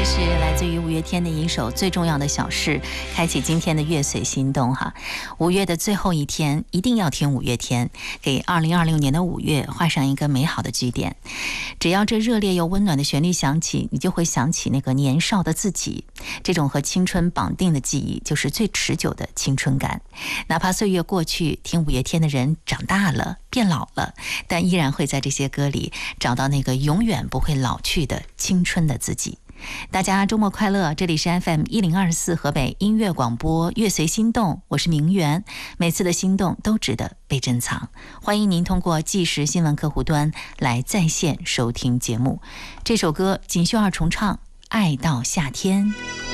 是来自于五月天的一首最重要的小事，开启今天的乐随心动哈。5月的最后一天，一定要听五月天，给2026年的5月画上一个美好的句点。只要这热烈又温暖的旋律响起，你就会想起那个年少的自己。这种和青春绑定的记忆，就是最持久的青春感。哪怕岁月过去，听五月天的人长大了，变老了，但依然会在这些歌里找到那个永远不会老去的青春的自己。大家周末快乐，这里是 FM1024 河北音乐广播乐随心动，我是明媛。每次的心动都值得被珍藏，欢迎您通过即时新闻客户端来在线收听节目。这首歌锦绣二重唱，爱到夏天。